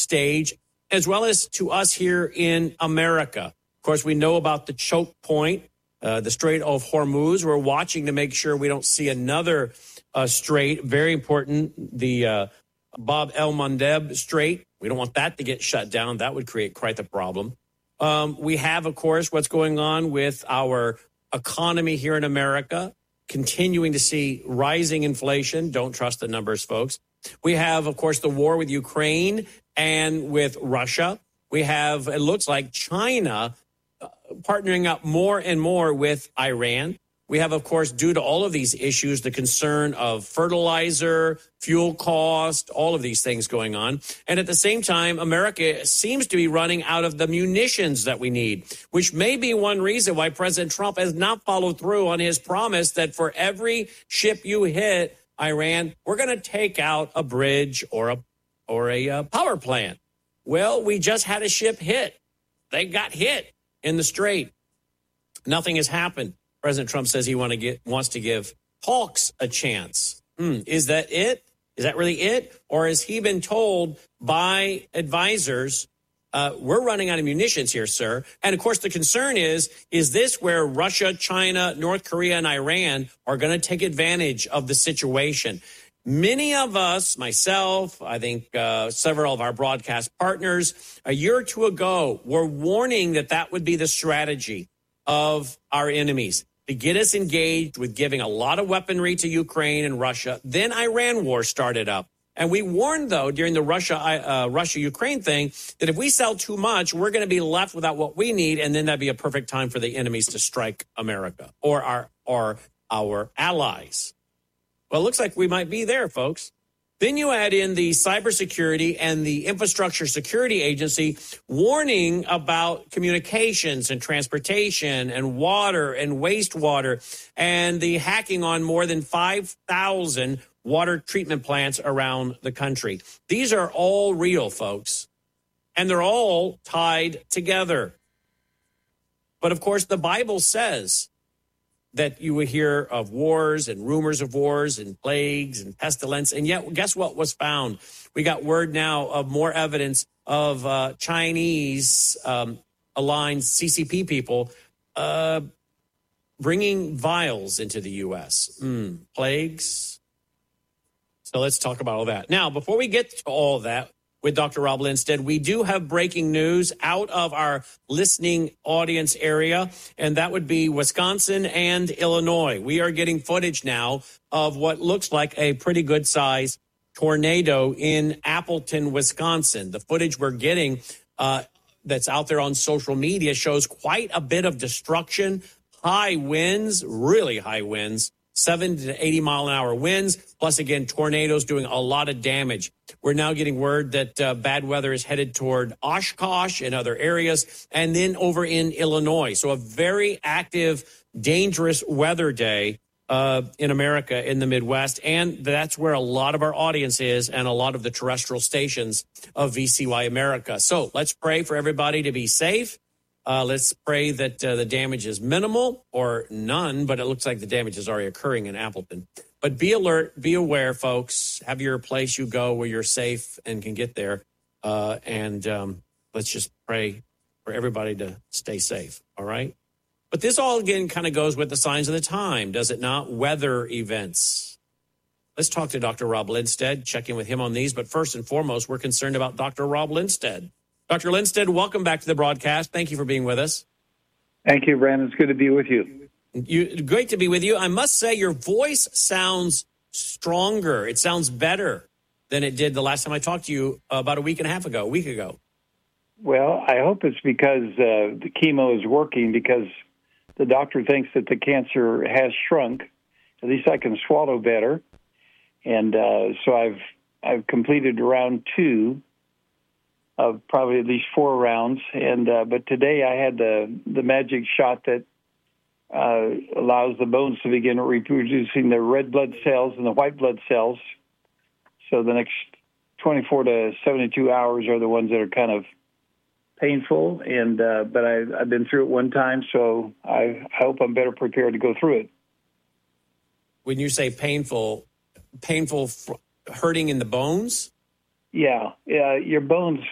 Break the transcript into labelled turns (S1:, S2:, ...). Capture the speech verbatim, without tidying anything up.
S1: stage, as well as to us here in America. Of course, we know about the choke point, uh, the Strait of Hormuz. We're watching to make sure we don't see another uh, strait. Very important, the uh, Bab el-Mandeb Strait. We don't want that to get shut down. That would create quite the problem. Um, we have, of course, what's going on with our economy here in America, continuing to see rising inflation. Don't trust the numbers, folks. We have, of course, the war with Ukraine and with Russia. We have, it looks like, China uh, partnering up more and more with Iran. We have, of course, due to all of these issues, the concern of fertilizer, fuel cost, all of these things going on. And at the same time, America seems to be running out of the munitions that we need, which may be one reason why President Trump has not followed through on his promise that for every ship you hit, Iran, we're going to take out a bridge or a or a uh, power plant. Well, we just had a ship hit. They got hit in the Strait. Nothing has happened. President Trump says he want to get, wants to give Hawks a chance. Hmm, is that it? Is that really it? Or has he been told by advisors, uh, we're running out of munitions here, sir? And, of course, the concern is, is this where Russia, China, North Korea, and Iran are going to take advantage of the situation? Many of us, myself, I think uh, several of our broadcast partners, a year or two ago were warning that that would be the strategy of our enemies, to get us engaged with giving a lot of weaponry to Ukraine and Russia. Then Iran war started up. And we warned, though, during the Russia, uh, Russia-Ukraine thing, that if we sell too much, we're going to be left without what we need. And then that'd be a perfect time for the enemies to strike America or our, or our allies. Well, it looks like we might be there, folks. Then you add in the cybersecurity and the infrastructure security agency warning about communications and transportation and water and wastewater and the hacking on more than five thousand water treatment plants around the country. These are all real, folks, and they're all tied together. But, of course, the Bible says that you would hear of wars and rumors of wars and plagues and pestilence. And yet, guess what was found? We got word now of more evidence of uh, Chinese um, aligned C C P people uh, bringing vials into the U S. Mm, plagues. So let's talk about all that. Now, before we get to all that, with Doctor Rob Lindsted, we do have breaking news out of our listening audience area, and that would be Wisconsin and Illinois. We are getting footage now of what looks like a pretty good size tornado in Appleton, Wisconsin. The footage we're getting uh, that's out there on social media shows quite a bit of destruction, high winds, really high winds, seventy to eighty mile an hour winds, plus, again, tornadoes doing a lot of damage. We're now getting word that uh, bad weather is headed toward Oshkosh and other areas, and then over in Illinois. So a very active, dangerous weather day uh, in America, in the Midwest. And that's where a lot of our audience is and a lot of the terrestrial stations of V C Y America. So let's pray for everybody to be safe. Uh, let's pray that uh, the damage is minimal or none, but it looks like the damage is already occurring in Appleton. But be alert, be aware, folks. Have your place you go where you're safe and can get there. Uh, and um, let's just pray for everybody to stay safe, all right? But this all, again, kind of goes with the signs of the time, does it not? Weather events. Let's talk to Doctor Rob Lindsted, check in with him on these. But first and foremost, we're concerned about Doctor Rob Lindsted. Doctor Lindsted, welcome back to the broadcast. Thank you for being with us.
S2: Thank you, Brandon. It's good to be with you.
S1: you. Great to be with you. I must say your voice sounds stronger. It sounds better than it did the last time I talked to you about a week and a half ago, a week ago.
S2: Well, I hope it's because uh, the chemo is working, because the doctor thinks that the cancer has shrunk. At least I can swallow better. And uh, so I've I've completed round two of probably at least four rounds. And uh, but today I had the, the magic shot that uh, allows the bones to begin reproducing the red blood cells and the white blood cells. So the next twenty-four to seventy-two hours are the ones that are kind of painful. And uh, but I, I've been through it one time, so I, I hope I'm better prepared to go through it.
S1: When you say painful, painful, hurting in the bones?
S2: Yeah, yeah, your bones